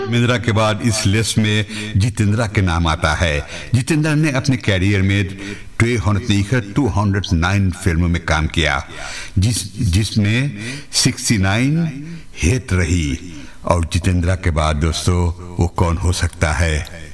धर्मेंद्र के बाद इस लिस्ट में जितेंद्र के नाम आता है। जितेंद्र ने अपने कैरियर में 209 फिल्मों में काम किया, जिसमें 69 हिट रही। और जितेंद्र के बाद दोस्तों वो कौन हो सकता है?